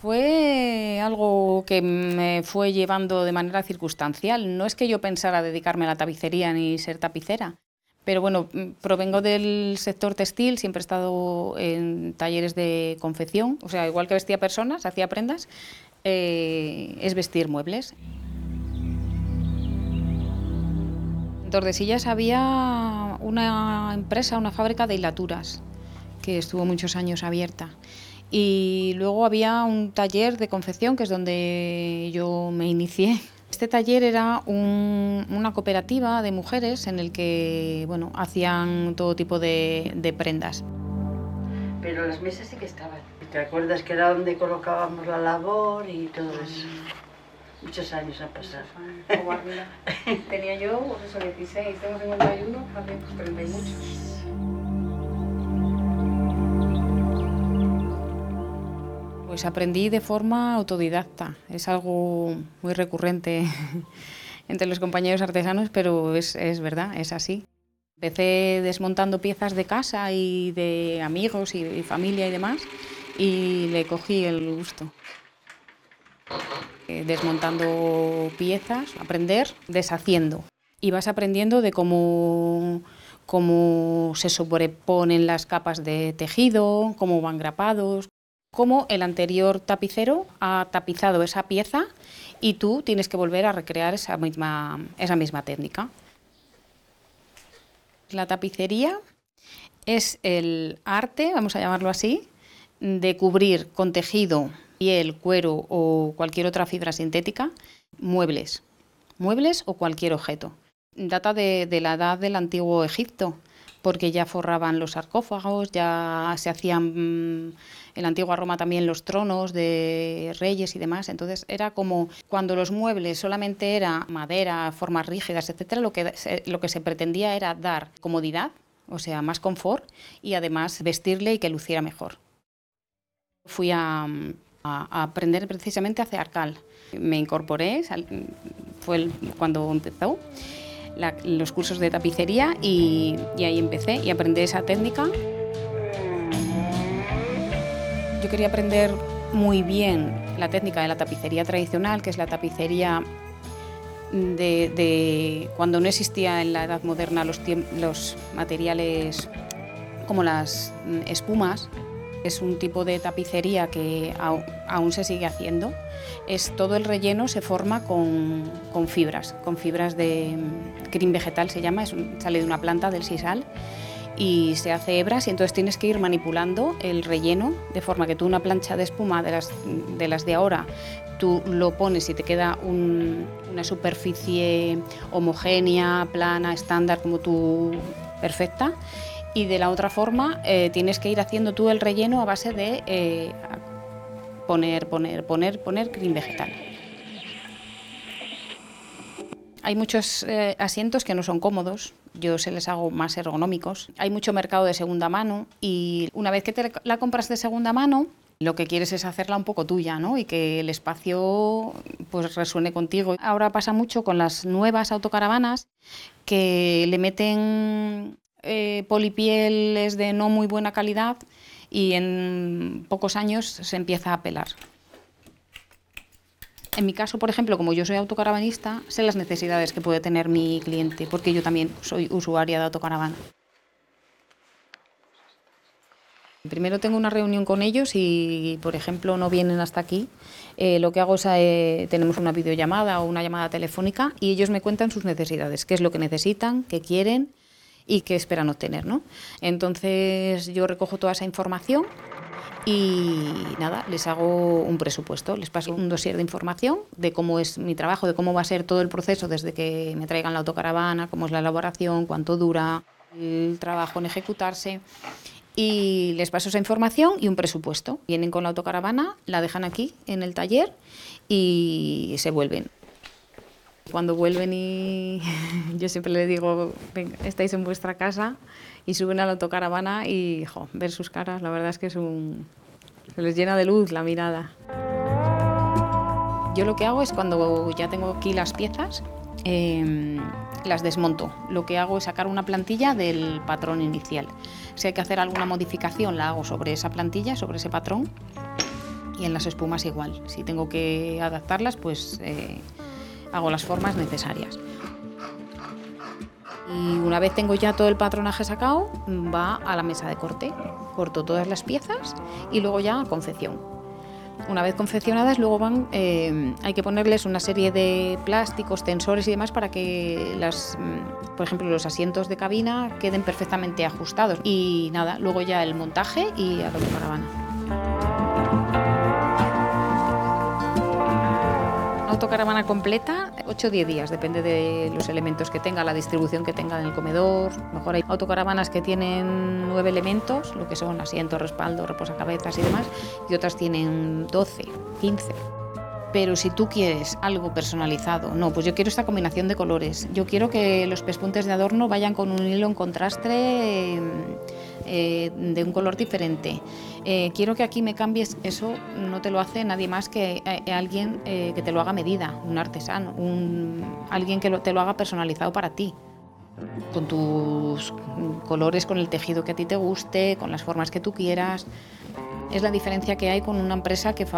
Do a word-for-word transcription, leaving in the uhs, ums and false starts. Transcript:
Fue algo que me fue llevando de manera circunstancial. No es que yo pensara dedicarme a la tapicería ni ser tapicera, pero bueno, provengo del sector textil, siempre he estado en talleres de confección, o sea, igual que vestía personas, hacía prendas, eh, es vestir muebles. En Tordesillas había una empresa, una fábrica de hilaturas, que estuvo muchos años abierta. Y luego había un taller de confección, que es donde yo me inicié. Este taller era un, una cooperativa de mujeres en el que bueno, hacían todo tipo de, de prendas. Pero las mesas sí que estaban. ¿Te acuerdas que era donde colocábamos la labor y todo eso? Muchos años han pasado. Tenía yo, pues eso, dieciséis, tengo cincuenta y uno, también pues treinta y muchos. Pues aprendí de forma autodidacta, es algo muy recurrente entre los compañeros artesanos, pero es, es verdad, es así. Empecé desmontando piezas de casa y de amigos y, y familia y demás, y le cogí el gusto. Eh, desmontando piezas, aprender deshaciendo. Y vas aprendiendo de cómo, cómo se sobreponen las capas de tejido, cómo van grapados, cómo el anterior tapicero ha tapizado esa pieza y tú tienes que volver a recrear esa misma, esa misma técnica. La tapicería es el arte, vamos a llamarlo así, de cubrir con tejido, piel, cuero o cualquier otra fibra sintética, muebles, muebles o cualquier objeto. Data de, de la edad del antiguo Egipto, porque ya forraban los sarcófagos, ya se hacían mmm, en la antigua Roma también los tronos de reyes y demás. Entonces era como cuando los muebles solamente era madera, formas rígidas, etcétera, lo que, se, lo que se pretendía era dar comodidad, o sea, más confort y además vestirle y que luciera mejor. Fui a, a, a aprender precisamente a hacer cal. Me incorporé, sal, fue el, cuando empezó. La, los cursos de tapicería y, y ahí empecé y aprendí esa técnica. Yo quería aprender muy bien la técnica de la tapicería tradicional, que es la tapicería de, de cuando no existía en la Edad Moderna los, los materiales como las espumas. Es un tipo de tapicería que aún, aún se sigue haciendo. Es, todo el relleno se forma con, con fibras, con fibras de crin vegetal se llama, es un, sale de una planta del sisal y se hace hebras y entonces tienes que ir manipulando el relleno de forma que tú una plancha de espuma de las de, las de ahora, tú lo pones y te queda un, una superficie homogénea, plana, estándar, como tú, perfecta. Y de la otra forma eh, tienes que ir haciendo tú el relleno a base de eh, poner, poner, poner, poner crin vegetal. Hay muchos eh, asientos que no son cómodos, yo se les hago más ergonómicos. Hay mucho mercado de segunda mano y una vez que te la compras de segunda mano, lo que quieres es hacerla un poco tuya, ¿no? Y que el espacio pues resuene contigo. Ahora pasa mucho con las nuevas autocaravanas que le meten Eh, polipieles de no muy buena calidad y en pocos años se empieza a pelar. En mi caso, por ejemplo, como yo soy autocaravanista, sé las necesidades que puede tener mi cliente, porque yo también soy usuaria de autocaravana. Primero tengo una reunión con ellos y, por ejemplo, no vienen hasta aquí. Eh, lo que hago es, eh, tenemos una videollamada o una llamada telefónica y ellos me cuentan sus necesidades, qué es lo que necesitan, qué quieren y qué esperan obtener, ¿no? Entonces yo recojo toda esa información y nada, les hago un presupuesto, les paso un dossier de información de cómo es mi trabajo, de cómo va a ser todo el proceso desde que me traigan la autocaravana, cómo es la elaboración, cuánto dura el trabajo en ejecutarse y les paso esa información y un presupuesto. Vienen con la autocaravana, la dejan aquí en el taller y se vuelven. Cuando vuelven y yo siempre les digo, venga, estáis en vuestra casa y suben a la autocaravana y jo, ver sus caras, la verdad es que es un, se les llena de luz la mirada. Yo lo que hago es cuando ya tengo aquí las piezas, eh, las desmonto. Lo que hago es sacar una plantilla del patrón inicial. Si hay que hacer alguna modificación, la hago sobre esa plantilla, sobre ese patrón. Y en las espumas igual. Si tengo que adaptarlas, pues eh, hago las formas necesarias. Y una vez tengo ya todo el patronaje sacado, va a la mesa de corte. Corto todas las piezas y luego ya a confección. Una vez confeccionadas, luego van, eh, hay que ponerles una serie de plásticos, tensores y demás para que, las, por ejemplo, los asientos de cabina queden perfectamente ajustados. Y nada, luego ya el montaje y a la autocaravana. Autocaravana completa, ocho o diez días, depende de los elementos que tenga, la distribución que tenga en el comedor. Mejor hay autocaravanas que tienen nueve elementos, lo que son asiento, respaldo, reposacabezas y demás, y otras tienen doce, quince. Pero si tú quieres algo personalizado, no, pues yo quiero esta combinación de colores, yo quiero que los pespuntes de adorno vayan con un hilo en contraste eh, de un color diferente. Eh, quiero que aquí me cambies, eso no te lo hace nadie más que eh, alguien eh, que te lo haga a medida, un artesano, un, alguien que lo, te lo haga personalizado para ti, con tus colores, con el tejido que a ti te guste, con las formas que tú quieras. Es la diferencia que hay con una empresa que